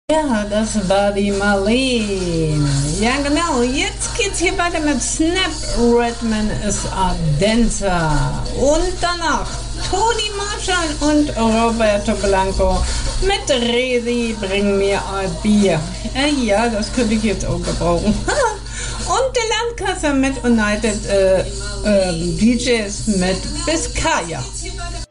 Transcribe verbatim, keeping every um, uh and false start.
Ja, das war die Marlene. Ja, genau. Jetzt geht's hier weiter mit Snap. Redman ist a Dancer. Und danach Toni Marshall und Roberto Blanco mit Resi, bring mir ein Bier. Äh, ja, das könnte ich jetzt auch gebrauchen. Und der Landkasser mit United äh, äh, D Js mit Biscaya.